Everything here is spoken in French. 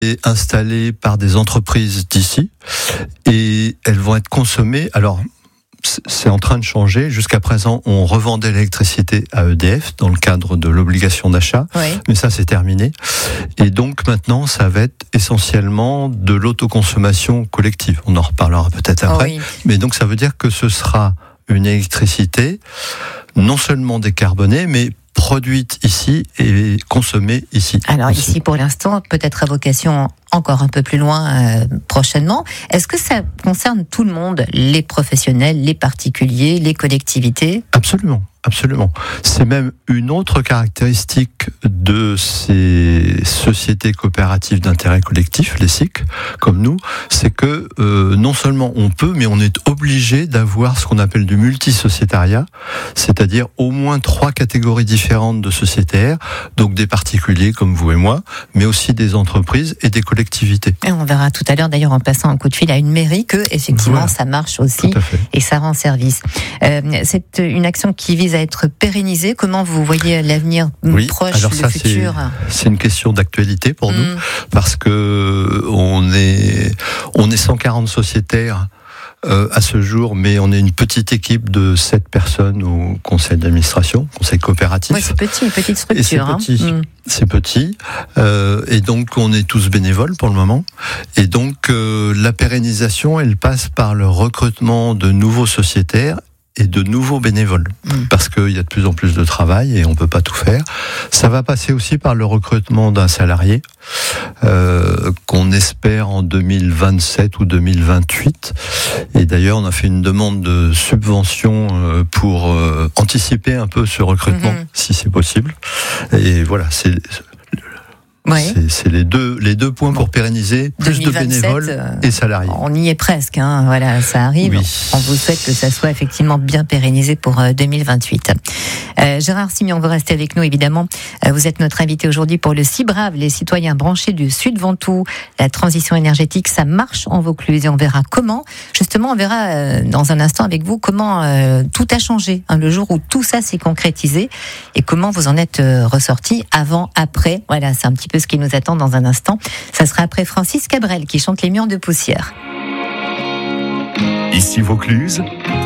est installée par des entreprises d'ici et elles vont être consommées. Alors, c'est en train de changer. Jusqu'à présent, on revendait l'électricité à EDF dans le cadre de l'obligation d'achat, mais ça, c'est terminé. Et donc, maintenant, ça va être essentiellement de l'autoconsommation collective. On en reparlera peut-être après. Mais donc, ça veut dire que ce sera une électricité non seulement décarbonée, mais produite ici et consommée ici. Alors aussi. Ici, pour l'instant, peut-être à vocation encore un peu plus loin prochainement. Est-ce que ça concerne tout le monde, les professionnels, les particuliers, les collectivités ? Absolument. Absolument. C'est même une autre caractéristique de ces sociétés coopératives d'intérêt collectif, les SIC, comme nous, c'est que non seulement on peut, mais on est obligé d'avoir ce qu'on appelle du multisociétariat, c'est-à-dire au moins 3 catégories différentes de sociétaires, donc des particuliers comme vous et moi, mais aussi des entreprises et des collectivités. Et on verra tout à l'heure, d'ailleurs, en passant un coup de fil à une mairie, que effectivement ça marche aussi et ça rend service. C'est une action qui vise à être pérennisée. Comment vous voyez l'avenir proche, alors le ça, futur ? C'est une question d'actualité pour nous, parce que on est 140 sociétaires à ce jour, mais on est une petite équipe de 7 personnes au conseil d'administration, conseil coopératif. Oui, c'est petit, une petite structure. C'est petit, et donc on est tous bénévoles pour le moment. Et donc la pérennisation, elle passe par le recrutement de nouveaux sociétaires et de nouveaux bénévoles, parce qu'il y a de plus en plus de travail et on peut pas tout faire. Ça va passer aussi par le recrutement d'un salarié qu'on espère en 2027 ou 2028. Et d'ailleurs, on a fait une demande de subvention pour anticiper un peu ce recrutement, si c'est possible. Et voilà, c'est les deux points pour pérenniser plus 2027, de bénévoles et salariés. On y est presque, voilà, ça arrive. On vous souhaite que ça soit effectivement bien pérennisé pour 2028. Gérard Simion, vous restez avec nous évidemment. Vous êtes notre invité aujourd'hui pour le CIBRAV, les citoyens branchés du Sud Ventoux. La transition énergétique, ça marche en Vaucluse et on verra comment. Justement, on verra dans un instant avec vous comment tout a changé, le jour où tout ça s'est concrétisé et comment vous en êtes ressortis avant, après. Voilà, c'est un petit peu ce qui nous attend dans un instant. Ça sera après Francis Cabrel qui chante Les Murs de poussière. Ici Vaucluse,